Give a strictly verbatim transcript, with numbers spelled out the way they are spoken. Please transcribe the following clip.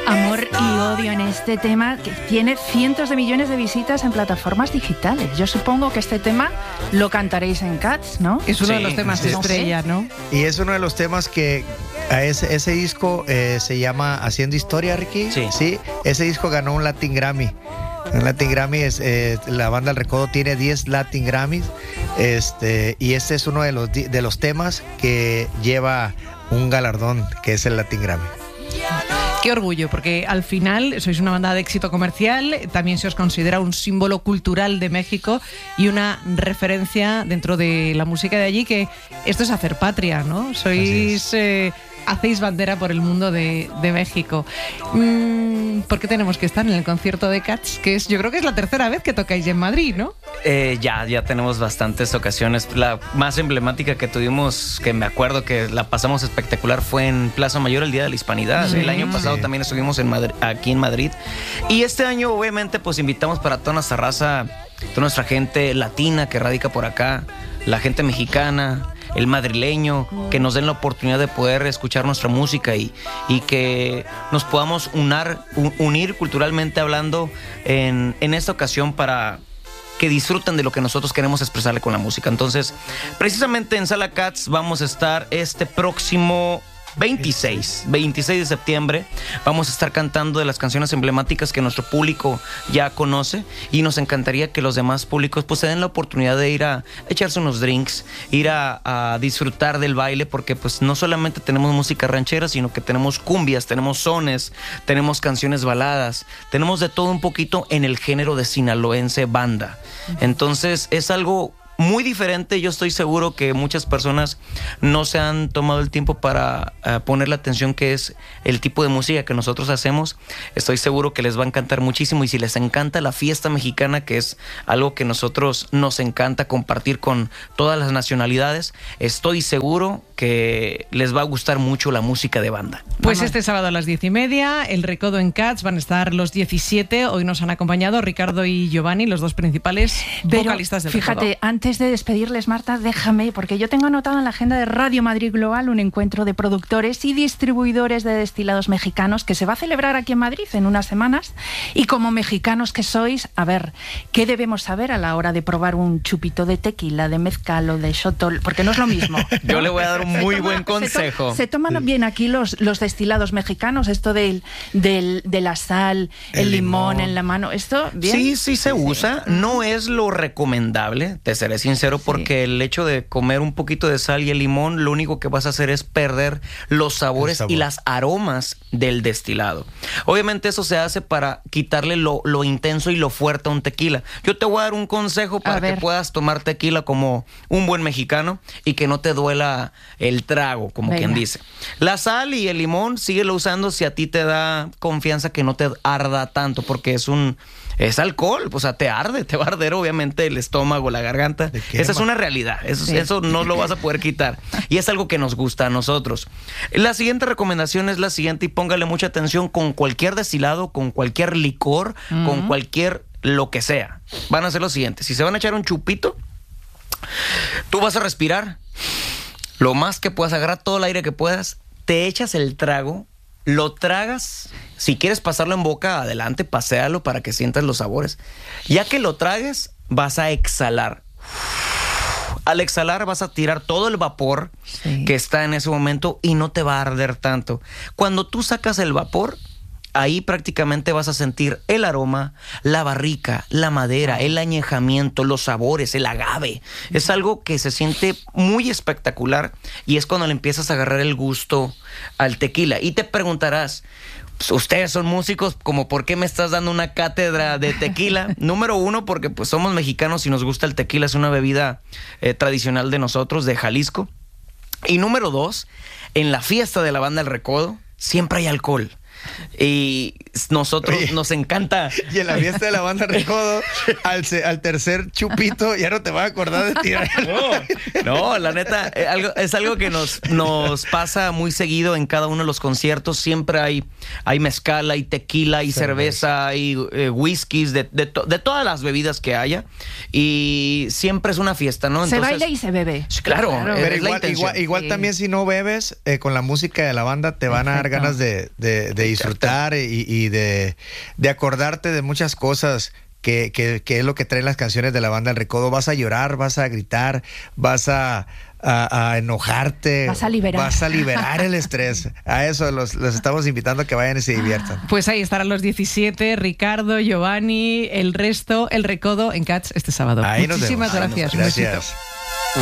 Amor y odio en este tema que tiene cientos de millones de visitas en plataformas digitales. Yo supongo que este tema lo cantaréis en Cats, ¿no? Es uno Sí, de los temas sí, estrella, ¿no? Y es uno de los temas que a ese, ese disco eh, se llama Haciendo Historia, Ricky. Sí. Sí, ese disco ganó un Latin Grammy. Un Latin Grammy es, eh, la banda El Recodo tiene diez Latin Grammys, este, y este es uno de los, de los temas que lleva un galardón, que es el Latin Grammy. Qué orgullo, porque al final sois una banda de éxito comercial, también se os considera un símbolo cultural de México y una referencia dentro de la música de allí, que esto es hacer patria, ¿no? Sois... Eh, hacéis bandera por el mundo de, de México. Mm, ¿Por qué tenemos que estar en el concierto de Cats? Que es, yo creo que es la tercera vez que tocáis en Madrid, ¿no? Eh, ya, ya tenemos bastantes ocasiones. La más emblemática que tuvimos, que me acuerdo que la pasamos espectacular, fue en Plaza Mayor el Día de la Hispanidad. Sí. El año pasado Sí. también estuvimos en Madrid, aquí en Madrid. Y este año, obviamente, pues invitamos para toda nuestra raza, toda nuestra gente latina que radica por acá, la gente mexicana, el madrileño, que nos den la oportunidad de poder escuchar nuestra música y, y que nos podamos unar, un, unir culturalmente hablando en, en esta ocasión para que disfruten de lo que nosotros queremos expresarle con la música. Entonces, precisamente en Sala Cats vamos a estar este próximo veintiséis de septiembre. Vamos a estar cantando de las canciones emblemáticas que nuestro público ya conoce, y nos encantaría que los demás públicos pues se den la oportunidad de ir a echarse unos drinks, ir a, a disfrutar del baile, porque pues no solamente tenemos música ranchera, sino que tenemos cumbias, tenemos sones, tenemos canciones baladas, tenemos de todo un poquito en el género de sinaloense banda. Entonces es algo muy diferente. Yo estoy seguro que muchas personas no se han tomado el tiempo para uh, poner la atención que es el tipo de música que nosotros hacemos. Estoy seguro que les va a encantar muchísimo, y si les encanta la fiesta mexicana, que es algo que nosotros nos encanta compartir con todas las nacionalidades, estoy seguro que les va a gustar mucho la música de banda. Pues Mamá. este sábado a las diez y media, El Recodo en Cats, van a estar los diecisiete. Hoy nos han acompañado Ricardo y Giovanni, los dos principales Pero, vocalistas del fíjate, Recodo. antes de despedirles, Marta, déjame, porque yo tengo anotado en la agenda de Radio Madrid Global un encuentro de productores y distribuidores de destilados mexicanos que se va a celebrar aquí en Madrid en unas semanas. Y como mexicanos que sois, a ver, ¿qué debemos saber a la hora de probar un chupito de tequila, de mezcal o de xotol? Porque no es lo mismo, ¿no? Yo le voy a dar un muy Se toma- buen se to- consejo. Se, toman bien aquí los, los destilados mexicanos, esto del, del, de la sal, el, El limón, limón. en la mano, esto bien. Sí, sí se usa. No es lo recomendable, te seré sincero, porque el hecho de comer un poquito de sal y el limón, lo único que vas a hacer es perder los sabores sabor. y las aromas del destilado. Obviamente eso se hace para quitarle lo, lo intenso y lo fuerte a un tequila. Yo te voy a dar un consejo para A que ver. puedas tomar tequila como un buen mexicano y que no te duela el trago, como Venga. quien dice. La sal y el limón, síguelo usando si a ti te da confianza, que no te arda tanto, porque es un es alcohol, o sea, te arde, te va a arder obviamente el estómago, la garganta. Te quema. Esa es una realidad, eso, Sí. eso no lo vas a poder quitar, y es algo que nos gusta a nosotros. La siguiente recomendación es la siguiente, y póngale mucha atención: con cualquier destilado, con cualquier licor, Mm. con cualquier lo que sea, van a hacer lo siguiente: si se van a echar un chupito, tú vas a respirar lo más que puedas, agarrar todo el aire que puedas, te echas el trago, lo tragas. Si quieres pasarlo en boca, adelante, paséalo para que sientas los sabores. Ya que lo tragues, vas a exhalar. Al exhalar vas a tirar todo el vapor Sí. que está en ese momento y no te va a arder tanto. Cuando tú sacas el vapor, ahí prácticamente vas a sentir el aroma, la barrica, la madera, el añejamiento, los sabores, el agave. Es algo que se siente muy espectacular, y es cuando le empiezas a agarrar el gusto al tequila. Y te preguntarás, pues, ustedes son músicos, ¿como por qué me estás dando una cátedra de tequila? Número uno, porque pues somos mexicanos y nos gusta el tequila, es una bebida eh, tradicional de nosotros, de Jalisco. Y número dos, en la fiesta de la banda El Recodo siempre hay alcohol. Y nosotros Oye, nos encanta. Y en la fiesta de la banda Recodo, al, se- al tercer chupito, ya no te vas a acordar de tirar. No, no, la neta, eh, algo, es algo que nos, nos pasa muy seguido en cada uno de los conciertos. Siempre hay hay mezcal, hay tequila, hay cerveza, hay eh, whiskies, de, de, to, de todas las bebidas que haya. Y siempre es una fiesta, ¿no? Entonces, se baila y se bebe. Claro, claro. Pero es igual, la igual, igual sí. también si no bebes, eh, con la música de la banda te van Perfecto. a dar ganas de, de, de disfrutar y, y de, de acordarte de muchas cosas. Que, que, que es lo que traen las canciones de la banda El Recodo. Vas a llorar, vas a gritar, vas a, a, a enojarte. Vas a liberar. Vas a liberar el estrés. A eso los, los estamos invitando a que vayan y se diviertan. Pues ahí estarán los diecisiete, Ricardo, Giovanni, el resto, El Recodo en Cats este sábado. Ahí Muchísimas nos gracias. Ahí nos gracias.